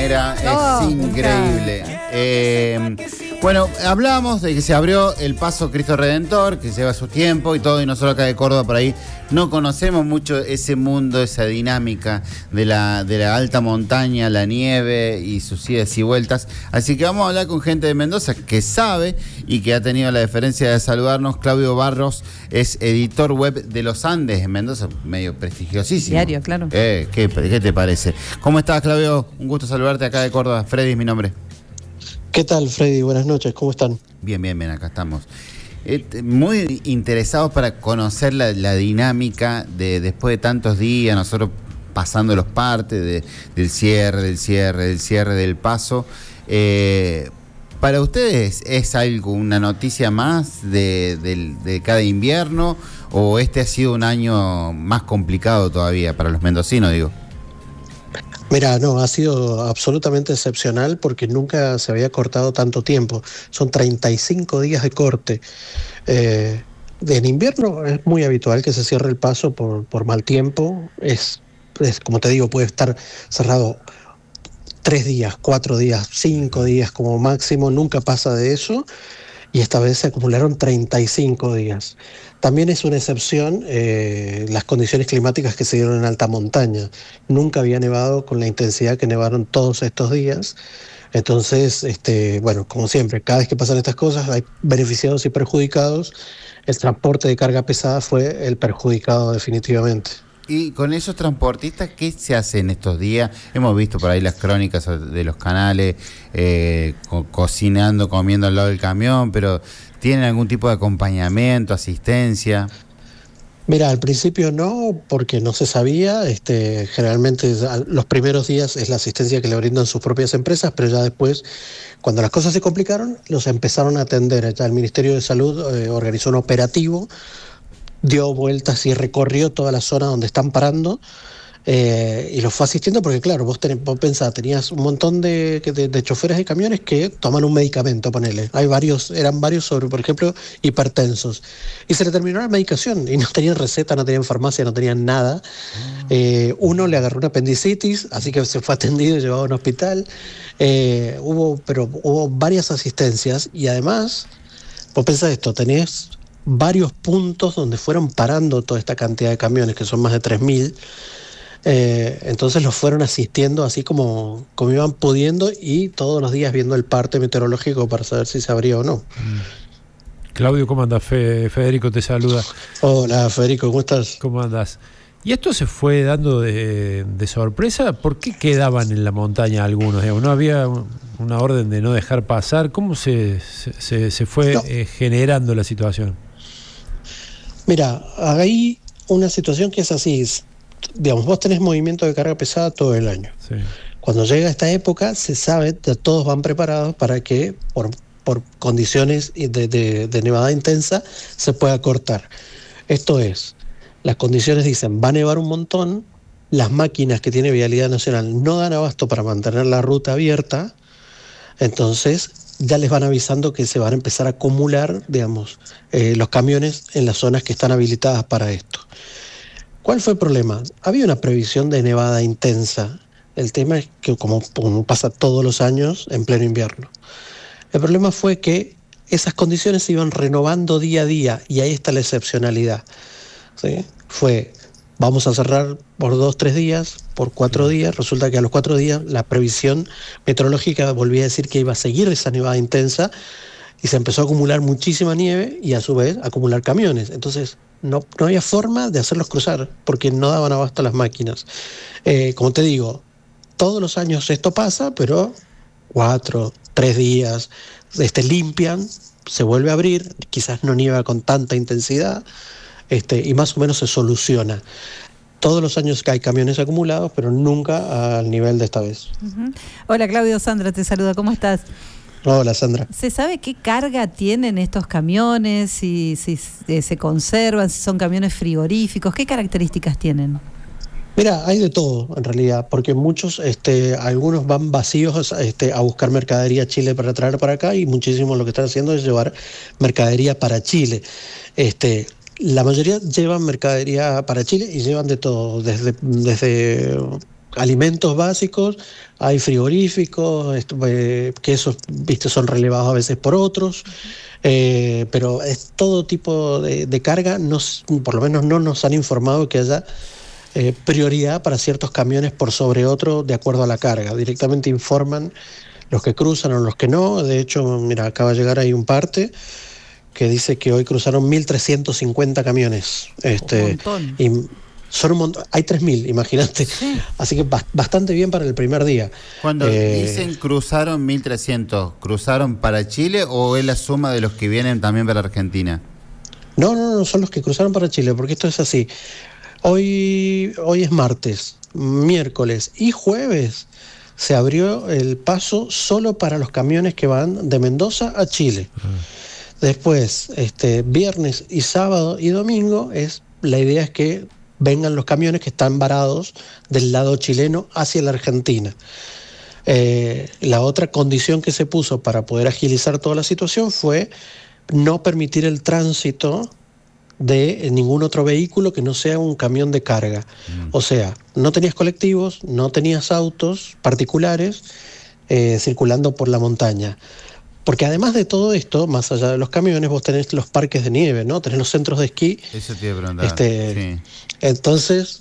remera, es increíble. Bueno, hablamos de que se abrió el Paso Cristo Redentor, que lleva su tiempo y todo, y nosotros acá de Córdoba por ahí no conocemos mucho ese mundo, esa dinámica de la alta montaña, la nieve y sus idas y vueltas. Así que vamos a hablar con gente de Mendoza que sabe y que ha tenido la deferencia de saludarnos. Claudio Barros es editor web de Los Andes en Mendoza, medio prestigiosísimo. Diario, claro. ¿Qué te parece? ¿Cómo estás, Claudio? Un gusto saludarte acá de Córdoba. Freddy es mi nombre. ¿Qué tal, Freddy? Buenas noches, ¿cómo están? Bien, acá estamos. Muy interesados para conocer la dinámica de después de tantos días, nosotros pasando los partes del cierre del Paso. ¿Para ustedes es algo, una noticia más de cada invierno o este ha sido un año más complicado todavía para los mendocinos, digo? Mira, no, ha sido absolutamente excepcional porque nunca se había cortado tanto tiempo. Son 35 días de corte. En invierno es muy habitual que se cierre el paso por mal tiempo. Es, como te digo, puede estar cerrado 3 días, 4 días, 5 días como máximo. Nunca pasa de eso. Y esta vez se acumularon 35 días. También es una excepción las condiciones climáticas que se dieron en alta montaña. Nunca había nevado con la intensidad que nevaron todos estos días. Entonces, bueno, como siempre, cada vez que pasan estas cosas hay beneficiados y perjudicados. El transporte de carga pesada fue el perjudicado definitivamente. Y con esos transportistas, ¿qué se hace en estos días? Hemos visto por ahí las crónicas de los canales, cocinando, comiendo al lado del camión, pero ¿tienen algún tipo de acompañamiento, asistencia? Mira, al principio no, porque no se sabía. Generalmente los primeros días es la asistencia que le brindan sus propias empresas, pero ya después, cuando las cosas se complicaron, los empezaron a atender. Ya el Ministerio de Salud organizó un operativo, dio vueltas y recorrió toda la zona donde están parando y los fue asistiendo porque, claro, vos pensás, tenías un montón de choferes de camiones que toman un medicamento, ponele. Eran varios sobre, por ejemplo, hipertensos. Y se le terminó la medicación y no tenían receta, no tenían farmacia, no tenían nada. Uno le agarró una apendicitis, así que se fue atendido y llevado a un hospital. Hubo varias asistencias y además, vos pensás esto, tenés varios puntos donde fueron parando toda esta cantidad de camiones, que son más de 3.000. Entonces los fueron asistiendo así como iban pudiendo y todos los días viendo el parte meteorológico para saber si se abría o no. Claudio, ¿cómo andas? Federico te saluda. Hola, Federico, ¿cómo estás? ¿Cómo andas? ¿Y esto se fue dando de sorpresa? ¿Por qué quedaban en la montaña algunos? ¿No había una orden de no dejar pasar? ¿Cómo se fue generando la situación? Mira, hay una situación que es así, digamos, vos tenés movimiento de carga pesada todo el año. Sí. Cuando llega esta época, se sabe, ya todos van preparados para que por condiciones de nevada intensa se pueda cortar. Esto es, las condiciones dicen, va a nevar un montón, las máquinas que tiene Vialidad Nacional no dan abasto para mantener la ruta abierta, entonces ya les van avisando que se van a empezar a acumular, digamos, los camiones en las zonas que están habilitadas para esto. ¿Cuál fue el problema? Había una previsión de nevada intensa. El tema es que, como pasa todos los años, en pleno invierno. El problema fue que esas condiciones se iban renovando día a día, y ahí está la excepcionalidad. ¿Sí? Vamos a cerrar por 2-3 días, por 4 días. Resulta que a los 4 días la previsión meteorológica volvía a decir que iba a seguir esa nevada intensa y se empezó a acumular muchísima nieve y a su vez a acumular camiones. Entonces no había forma de hacerlos cruzar porque no daban abasto a las máquinas. Como te digo, todos los años esto pasa, pero 4-3 días limpian, se vuelve a abrir, quizás no nieva con tanta intensidad. Y más o menos se soluciona. Todos los años hay camiones acumulados, pero nunca al nivel de esta vez. Uh-huh. Hola, Claudio, Sandra te saluda, ¿cómo estás? Hola, Sandra. ¿Se sabe qué carga tienen estos camiones? Si se conservan, si son camiones frigoríficos, ¿qué características tienen? Mira, hay de todo en realidad, porque muchos, algunos van vacíos a buscar mercadería a Chile para traer para acá, y muchísimos lo que están haciendo es llevar mercadería para Chile. La mayoría llevan mercadería para Chile y llevan de todo, desde alimentos básicos, hay frigoríficos, que esos, viste, son relevados a veces por otros, pero es todo tipo de carga. Por lo menos no nos han informado que haya prioridad para ciertos camiones por sobre otro de acuerdo a la carga. Directamente informan los que cruzan o los que no. De hecho, mira, acaba de llegar ahí un parte que dice que hoy cruzaron 1.350 camiones. Un montón. Y son un montón, hay 3.000, imagínate. Sí. Así que bastante bien para el primer día. Cuando dicen cruzaron 1.300, ¿cruzaron para Chile o es la suma de los que vienen también para Argentina? No, son los que cruzaron para Chile, porque esto es así. Hoy es martes, miércoles y jueves se abrió el paso solo para los camiones que van de Mendoza a Chile. Después, viernes y sábado y domingo, la idea es que vengan los camiones que están varados del lado chileno hacia la Argentina. La otra condición que se puso para poder agilizar toda la situación fue no permitir el tránsito de ningún otro vehículo que no sea un camión de carga. O sea, no tenías colectivos, no tenías autos particulares circulando por la montaña. Porque además de todo esto, más allá de los camiones, vos tenés los parques de nieve, ¿no? Tenés los centros de esquí. Eso te iba a preguntar. Sí. Entonces,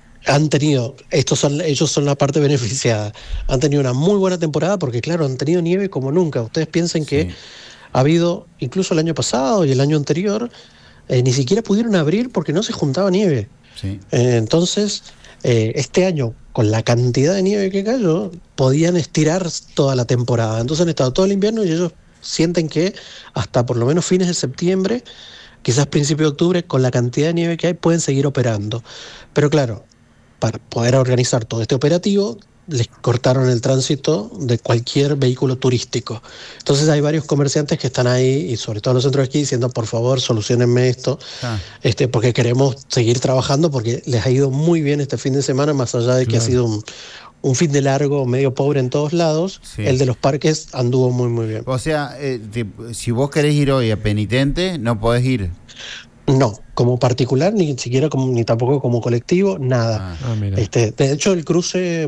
ellos son la parte beneficiada. Han tenido una muy buena temporada porque, claro, han tenido nieve como nunca. Ustedes piensen que ha habido, incluso el año pasado y el año anterior, ni siquiera pudieron abrir porque no se juntaba nieve. Sí. Entonces, este año, con la cantidad de nieve que cayó, podían estirar toda la temporada. Entonces han estado todo el invierno y ellos sienten que hasta por lo menos fines de septiembre, quizás principio de octubre, con la cantidad de nieve que hay, pueden seguir operando. Pero claro, para poder organizar todo este operativo, les cortaron el tránsito de cualquier vehículo turístico. Entonces hay varios comerciantes que están ahí, y sobre todo los centros de esquí, diciendo, por favor, solucionenme esto, porque queremos seguir trabajando, porque les ha ido muy bien este fin de semana, más allá de que ha sido un fin de largo, medio pobre en todos lados. El de los parques anduvo muy, muy bien. O sea, si vos querés ir hoy a penitente, no podés ir. No, como particular, ni siquiera ni tampoco como colectivo, nada. De hecho, el cruce,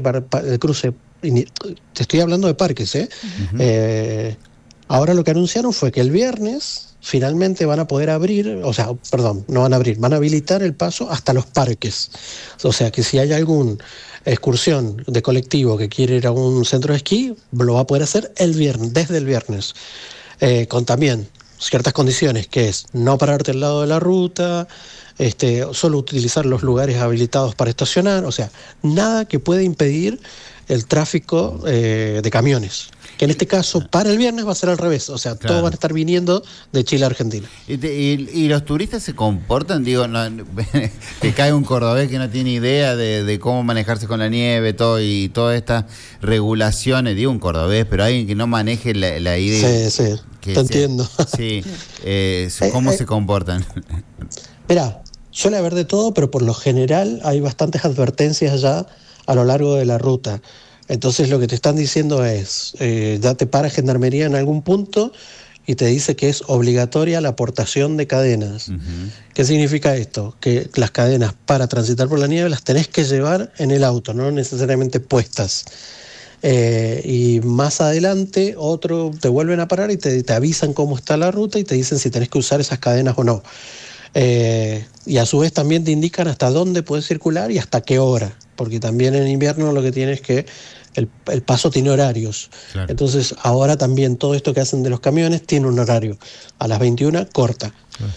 te estoy hablando de parques, ahora lo que anunciaron fue que el viernes finalmente van a poder abrir, van a habilitar el paso hasta los parques. O sea que si hay alguna excursión de colectivo que quiere ir a un centro de esquí, lo va a poder hacer desde el viernes. Con también ciertas condiciones, que es no pararte al lado de la ruta, solo utilizar los lugares habilitados para estacionar, o sea, nada que pueda impedir el tráfico de camiones. Que en este caso, para el viernes va a ser al revés, o sea, todos van a estar viniendo de Chile a Argentina. ¿Y los turistas se comportan? Digo, te cae un cordobés que no tiene idea de cómo manejarse con la nieve, y todas estas regulaciones, digo un cordobés, pero alguien que no maneje la idea. Sí, te entiendo. Sí, ¿cómo se comportan? Mirá, suele haber de todo, pero por lo general hay bastantes advertencias ya a lo largo de la ruta. Entonces lo que te están diciendo es, ya te para Gendarmería en algún punto y te dice que es obligatoria la aportación de cadenas. ¿Qué significa esto? Que las cadenas para transitar por la nieve las tenés que llevar en el auto, no necesariamente puestas. Y más adelante te vuelven a parar y te avisan cómo está la ruta y te dicen si tenés que usar esas cadenas o no. Y a su vez también te indican hasta dónde puedes circular y hasta qué hora, porque también en invierno lo que tiene es que el paso tiene horarios. Claro. Entonces ahora también todo esto que hacen de los camiones tiene un horario. A las 21 corta.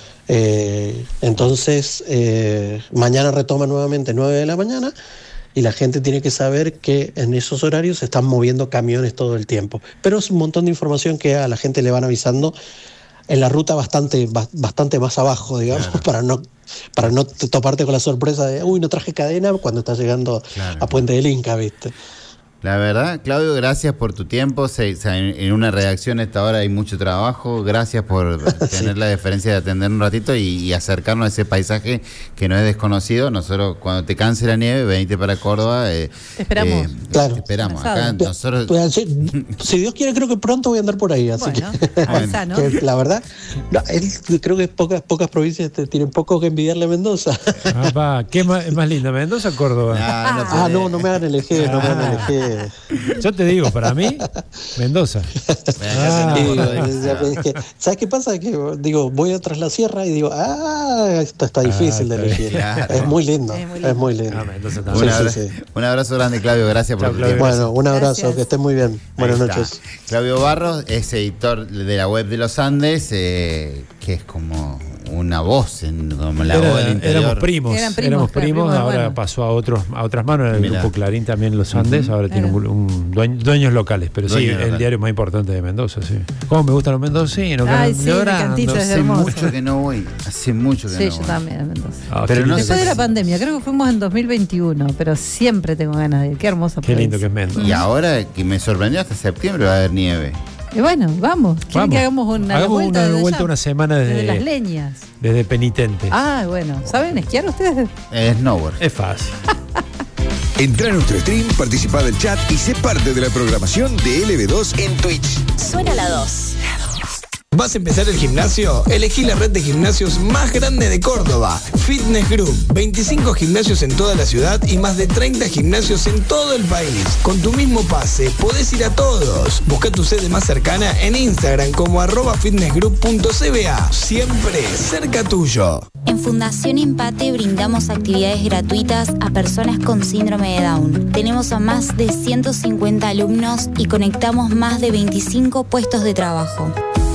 Entonces mañana retoma nuevamente 9 de la mañana y la gente tiene que saber que en esos horarios se están moviendo camiones todo el tiempo. Pero es un montón de información que a la gente le van avisando en la ruta bastante más abajo, digamos, claro, para no toparte con la sorpresa de no traje cadena cuando estás llegando a Puente del Inca, ¿viste? La verdad, Claudio, gracias por tu tiempo. En una redacción a esta hora hay mucho trabajo. Gracias por tener la deferencia de atender un ratito y acercarnos a ese paisaje que no es desconocido. Nosotros, cuando te canse la nieve, venite para Córdoba. Te esperamos. Claro. Te esperamos. Acá nosotros... Si Dios quiere, creo que pronto voy a andar por ahí. Así que la verdad, creo que pocas provincias tienen poco que envidiarle a Mendoza. ¿Qué es más linda, Mendoza o Córdoba? No me hagan elegir, no me hagan elegir. Yo te digo, para mí, Mendoza. ¿Sabes qué pasa? Que voy a tras la sierra y digo, esto está difícil de elegir. Claro. Es muy lindo. Es muy lindo. Un abrazo grande, Claudio. Gracias por tu tiempo. Bueno, un abrazo, que estén muy bien. Buenas noches. Claudio Barros es editor de la web de los Andes, que es como una voz como la voz del interior. Éramos primos, ahora pasó a otras manos. El grupo Clarín también Los Andes, ahora tiene dueños locales, pero el diario más importante de Mendoza, sí. ¿Cómo me gustan los mendocinos? Hace mucho que no voy. Sí, yo también a Mendoza. Pero después de la pandemia, creo que fuimos en 2021, pero siempre tengo ganas de ir. Qué hermoso. Qué lindo que es Mendoza. Y ahora que me sorprendió, hasta septiembre va a haber nieve. Y bueno, vamos. ¿Quieren que hagamos una vuelta una semana desde las leñas? Desde Penitentes. Bueno. ¿Saben esquiar ustedes? Snowboard. Es fácil. Entra a nuestro stream, participa del chat y sé parte de la programación de LB2 en Twitch. Suena la 2. ¿Vas a empezar el gimnasio? Elegí la red de gimnasios más grande de Córdoba, Fitness Group. 25 gimnasios en toda la ciudad y más de 30 gimnasios en todo el país. Con tu mismo pase, podés ir a todos. Busca tu sede más cercana en Instagram como @fitnessgroup.cba. Siempre cerca tuyo. En Fundación Empate brindamos actividades gratuitas a personas con síndrome de Down. Tenemos a más de 150 alumnos y conectamos más de 25 puestos de trabajo.